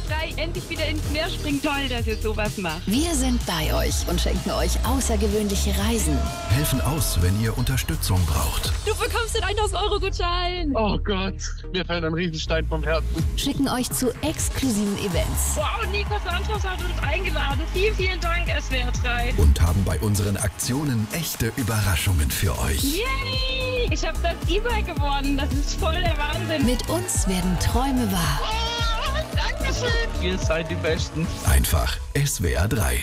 frei endlich wieder ins Meer springen. Toll, dass ihr sowas macht. Wir sind bei euch und schenken euch außergewöhnliche Reisen. Helfen aus, wenn ihr Unterstützung braucht. Du bekommst den 1000-Euro-Gutschein. Oh Gott, mir fällt ein Riesenstein vom Herzen. Schicken euch zu exklusiven Events. Wow, Nico Santos hat uns eingeladen. Vielen, vielen Dank, SWR 3. Und haben bei unseren Aktionen echte Überraschungen für euch. Yay! Ich habe das E-Bike gewonnen. Das ist voll der Wahnsinn. Mit uns werden Träume wahr. Oh, Dankeschön. Ihr seid die Besten. Einfach SWR 3.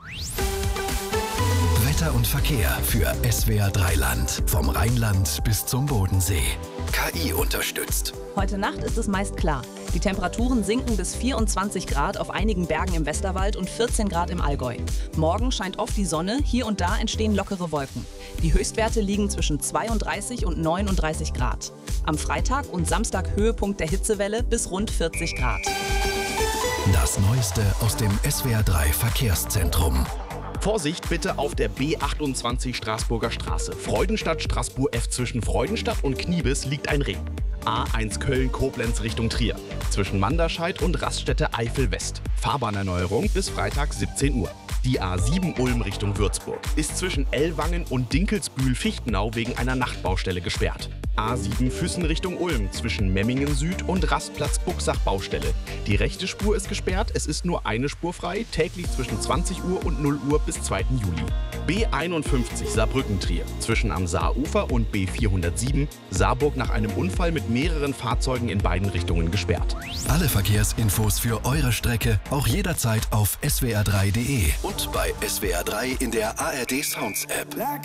Wetter und Verkehr für SWR 3 Land. Vom Rheinland bis zum Bodensee. KI unterstützt. Heute Nacht ist es meist klar. Die Temperaturen sinken bis 24 Grad auf einigen Bergen im Westerwald und 14 Grad im Allgäu. Morgen scheint oft die Sonne, hier und da entstehen lockere Wolken. Die Höchstwerte liegen zwischen 32 und 39 Grad. Am Freitag und Samstag Höhepunkt der Hitzewelle bis rund 40 Grad. Das Neueste aus dem SWR 3 Verkehrszentrum. Vorsicht bitte auf der B28 Straßburger Straße. Freudenstadt Straßburg F zwischen Freudenstadt und Kniebis liegt ein Ring. A1 Köln-Koblenz Richtung Trier. Zwischen Manderscheid und Raststätte Eifel West. Fahrbahnerneuerung bis Freitag 17 Uhr. Die A7 Ulm Richtung Würzburg ist zwischen Ellwangen und Dinkelsbühl-Fichtenau wegen einer Nachtbaustelle gesperrt. A7 Füssen Richtung Ulm zwischen Memmingen Süd und Rastplatz Buxach Baustelle. Die rechte Spur ist gesperrt, es ist nur eine Spur frei, täglich zwischen 20 Uhr und 0 Uhr bis 2. Juli. B51 Saarbrücken-Trier zwischen am Saarufer und B407 Saarburg nach einem Unfall mit mehreren Fahrzeugen in beiden Richtungen gesperrt. Alle Verkehrsinfos für eure Strecke auch jederzeit auf swr3.de und bei SWR 3 in der ARD Sounds App.